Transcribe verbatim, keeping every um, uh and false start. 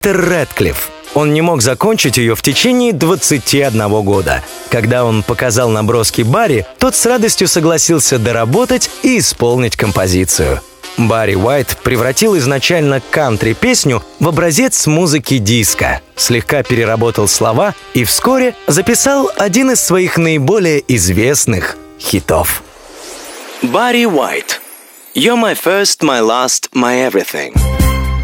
Питер Рэдклифф. Он не мог закончить ее в течение двадцати одного года. Когда он показал наброски Барри, тот с радостью согласился доработать и исполнить композицию. Барри Уайт превратил изначально кантри-песню в образец музыки диско, слегка переработал слова и вскоре записал один из своих наиболее известных хитов. Барри Уайт. You're my first, my last, my everything.